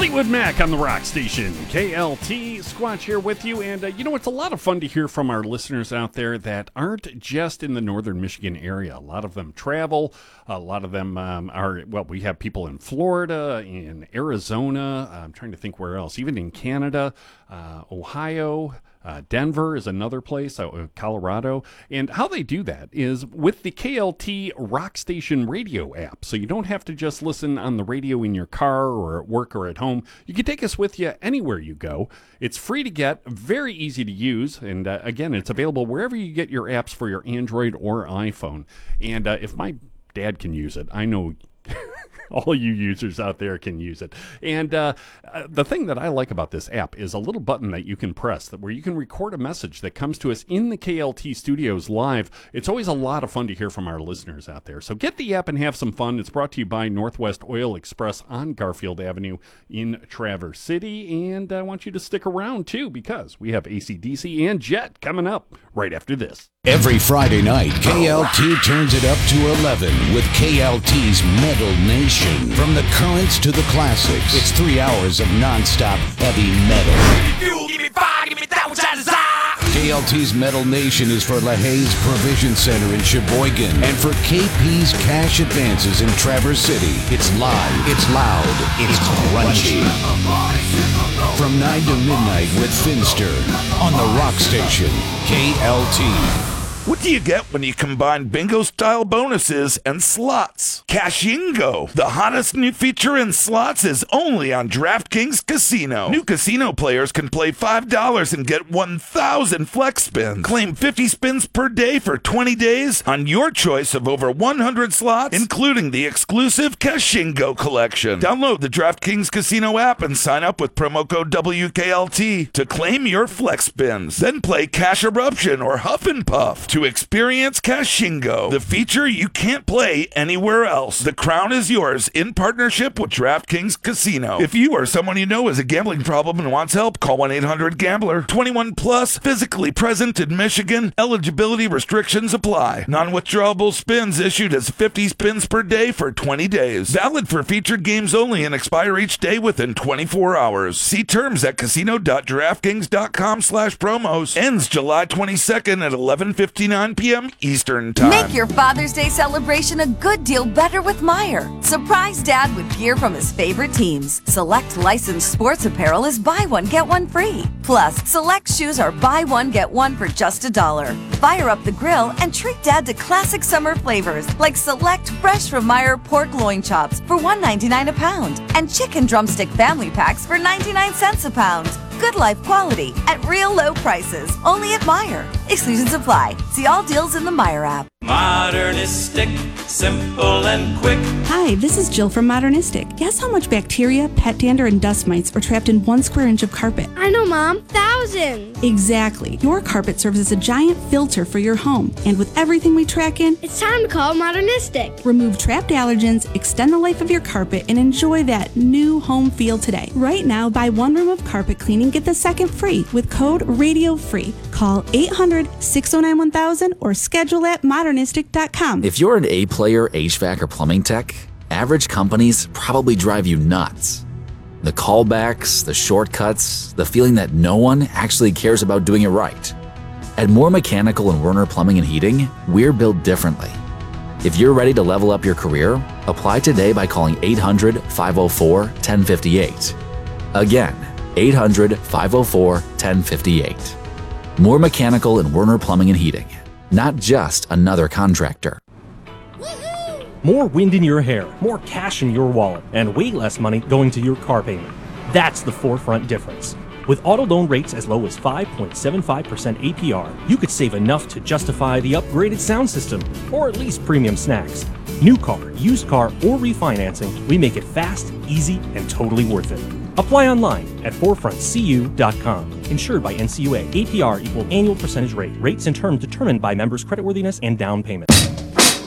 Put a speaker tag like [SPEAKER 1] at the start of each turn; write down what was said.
[SPEAKER 1] Fleetwood Mac on the Rock Station. KLT, Squatch here with you. And, it's a lot of fun to hear from our listeners out there that aren't just in the northern Michigan area. A lot of them travel. A lot of them we have people in Florida, in Arizona. I'm trying to think where else. Even in Canada, Ohio. Denver is another place, Colorado. And how they do that is with the KLT Rock Station radio app. So you don't have to just listen on the radio in your car or at work or at home. You can take us with you anywhere you go. It's free to get, very easy to use. And again, it's available wherever you get your apps for your Android or iPhone. And if my dad can use it, I know all you users out there can use it. And the thing that I like about this app is a little button that you can press where you can record a message that comes to us in the KLT studios live. It's always a lot of fun to hear from our listeners out there. So get the app and have some fun. It's brought to you by Northwest Oil Express on Garfield Avenue in Traverse City. And I want you to stick around, too, because we have AC/DC and Jet coming up right after this.
[SPEAKER 2] Every Friday night, KLT turns it up to 11 with KLT's Metal Nation. From the currents to the classics, it's 3 hours of nonstop heavy metal.
[SPEAKER 3] Give me fire, give me that which I desire.
[SPEAKER 2] KLT's Metal Nation is for LaHaye's Provision Center in Sheboygan and for KP's Cash Advances in Traverse City. It's live, it's loud, it's crunchy. From 9 to midnight with Finster on the Rock Station, KLT.
[SPEAKER 4] What do you get when you combine bingo-style bonuses and slots? Cashingo, the hottest new feature in slots, is only on DraftKings Casino. New casino players can play $5 and get 1,000 flex spins. Claim 50 spins per day for 20 days on your choice of over 100 slots, including the exclusive Cashingo collection. Download the DraftKings Casino app and sign up with promo code WKLT to claim your flex spins. Then play Cash Eruption or Huff and Puff to experience Cashingo, the feature you can't play anywhere else. The crown is yours in partnership with DraftKings Casino. If you or someone you know has a gambling problem and wants help, call 1-800-GAMBLER. 21 plus, physically present in Michigan. Eligibility restrictions apply. Non-withdrawable spins issued as 50 spins per day for 20 days. Valid for featured games only and expire each day within 24 hours. See terms at casino.draftkings.com/promos. Ends July 22nd at 11:59 p.m. Eastern Time.
[SPEAKER 5] Make your Father's Day celebration a good deal better with Meijer. Surprise Dad with gear from his favorite teams. Select licensed sports apparel is buy one, get one free. Plus, select shoes are buy one, get one for just $1. Fire up the grill and treat Dad to classic summer flavors like select fresh from Meijer pork loin chops for $1.99 a pound and chicken drumstick family packs for 99 cents a pound. Good life quality at real low prices. Only at Meijer. Exclusions apply. See all deals in the Meijer app.
[SPEAKER 3] Modernistic, simple and quick.
[SPEAKER 6] Hi, this is Jill from Modernistic. Guess how much bacteria, pet dander, and dust mites are trapped in 1 square inch of carpet?
[SPEAKER 7] I know, Mom. Thousands.
[SPEAKER 6] Exactly. Your carpet serves as a giant filter for your home. And with everything we track in,
[SPEAKER 7] it's time to call Modernistic.
[SPEAKER 6] Remove trapped allergens, extend the life of your carpet, and enjoy that new home feel today. Right now, buy 1 room of carpet cleaning, get the second free with code RADIOFREE. Call 800-609-1000 or schedule at modernistic.com.
[SPEAKER 8] If you're an A-player HVAC or plumbing tech, average companies probably drive you nuts. The callbacks, the shortcuts, the feeling that no one actually cares about doing it right. At Moore Mechanical and Werner Plumbing and Heating, we're built differently. If you're ready to level up your career, apply today by calling 800-504-1058. Again, 800-504-1058. Moore Mechanical and Werner Plumbing and Heating, not just another contractor.
[SPEAKER 9] More wind in your hair, more cash in your wallet, and way less money going to your car payment. That's the Forefront difference. With auto loan rates as low as 5.75% APR, you could save enough to justify the upgraded sound system, or at least premium snacks. New car, used car, or refinancing, we make it fast, easy, and totally worth it. Apply online at forefrontcu.com. Insured by NCUA. APR equal annual percentage rate. Rates and terms determined by members' creditworthiness and down payment.